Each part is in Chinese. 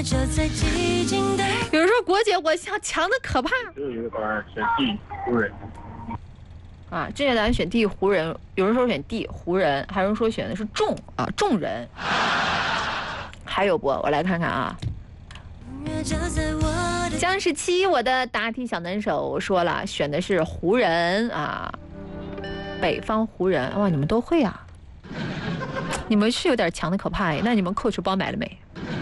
有人说国姐我强的可怕。 就有个选 D 湖人。 啊，正确答案选 D 湖人。有人说选 D 湖人，还有人说选的是众人。还有不？我来看看啊。江十七，我的答题小能手说了，选的是湖人啊，北方湖人。哇，你们都会啊？你们是有点强的可怕哎。那你们 Coach 包买了没？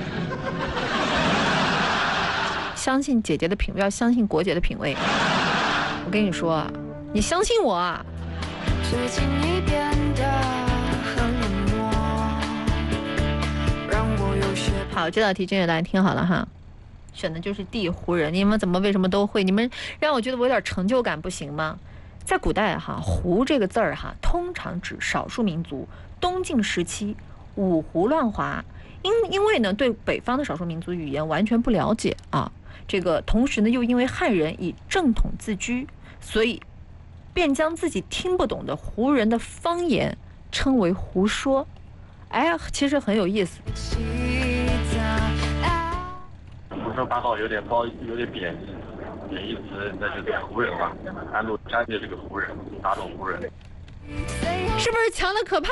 相信姐姐的品味，要相信国姐的品味。我跟你说啊，你相信我啊。最近你变得很冷漠，让我有些。好，这道题正确答案听好了哈。选的就是 D 湖人，你们为什么都会？你们让我觉得我有点成就感，不行吗？在古代哈，胡这个字儿哈，通常指少数民族东晋时期五胡乱华，因为呢对北方的少数民族语言完全不了解啊，这个同时呢又因为汉人以正统自居，所以便将自己听不懂的胡人的方言称为胡说。哎，其实很有意思。 胡说八道有点贬义词，那就是湖人吧。安陆沾的这个湖人，打倒湖人， 是不是强的可怕？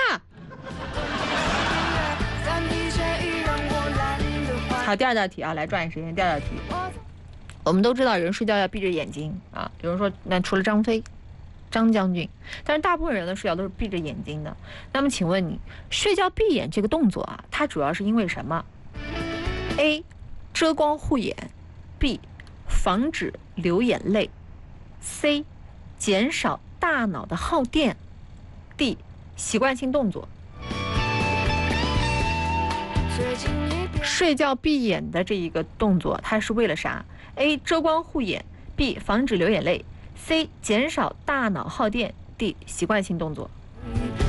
好，第二道题啊，来抓紧时间。第二道题，我们都知道人睡觉要闭着眼睛啊。有人说，那除了张将军，但是大部分人的睡觉都是闭着眼睛的。那么请问你，睡觉闭眼这个动作啊，它主要是因为什么 ？A. 遮光护眼 B. 防止流眼泪 C. 减少大脑的耗电 D. 习惯性动作。睡觉闭眼的这一个动作它是为了啥？ A. 遮光护眼 B. 防止流眼泪 C. 减少大脑耗电 D. 习惯性动作。